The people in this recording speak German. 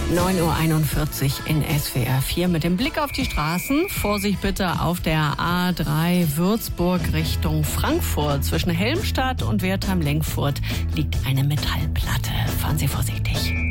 9:41 Uhr in SWR 4 mit dem Blick auf die Straßen. Vorsicht bitte auf der A3 Würzburg Richtung Frankfurt. Zwischen Helmstadt und Wertheim-Lenkfurt liegt eine Metallplatte. Fahren Sie vorsichtig.